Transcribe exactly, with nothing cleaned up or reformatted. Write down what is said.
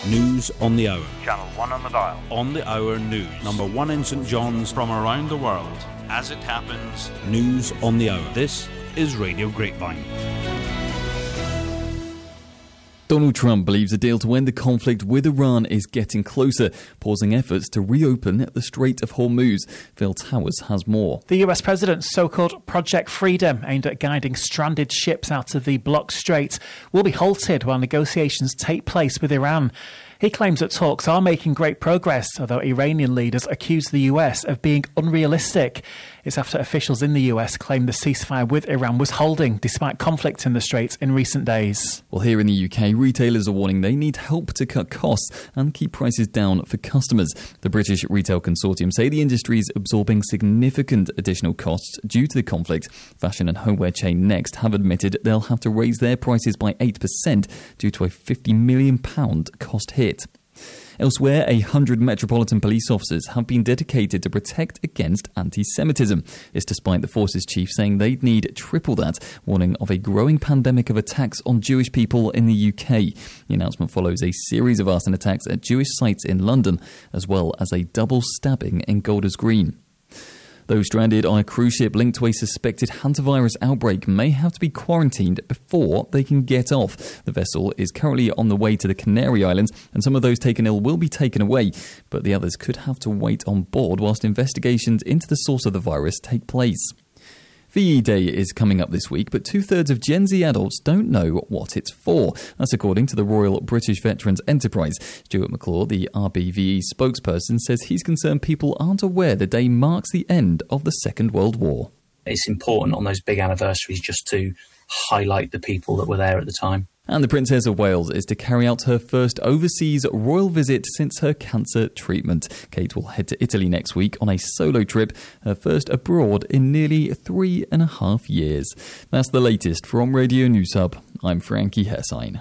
News on the hour. Channel one on the dial. On the hour news. Number one in St John's. From around the world. As it happens. News on the hour. This is Radio Grapevine. Donald Trump believes a deal to end the conflict with Iran is getting closer, pausing efforts to reopen the Strait of Hormuz. Phil Towers has more. The U S president's so-called Project Freedom, aimed at guiding stranded ships out of the blocked strait, will be halted while negotiations take place with Iran. He claims that talks are making great progress, although Iranian leaders accuse the U S of being unrealistic. It's after officials in the U S claimed the ceasefire with Iran was holding, despite conflict in the Strait in recent days. Well, here in the U K, retailers are warning they need help to cut costs and keep prices down for customers. The British Retail Consortium say the industry is absorbing significant additional costs due to the conflict. Fashion and homeware chain Next have admitted they'll have to raise their prices by eight percent due to a fifty million pounds cost hit. Elsewhere, a hundred Metropolitan Police officers have been dedicated to protect against anti-Semitism. It's despite the force's chief saying they'd need triple that, warning of a growing pandemic of attacks on Jewish people in the U K. The announcement follows a series of arson attacks at Jewish sites in London, as well as a double stabbing in Golders Green. Those stranded on a cruise ship linked to a suspected hantavirus outbreak may have to be quarantined before they can get off. The vessel is currently on the way to the Canary Islands, and some of those taken ill will be taken away, but the others could have to wait on board whilst investigations into the source of the virus take place. V E Day is coming up this week, but two-thirds of Gen Z adults don't know what it's for. That's according to the Royal British Veterans Enterprise. Stuart McClure, the R B V E spokesperson, says he's concerned people aren't aware the day marks the end of the Second World War. It's important on those big anniversaries just to highlight the people that were there at the time. And the Princess of Wales is to carry out her first overseas royal visit since her cancer treatment. Kate will head to Italy next week on a solo trip, her first abroad in nearly three and a half years. That's the latest from Radio News Hub. I'm Frankie Hersine.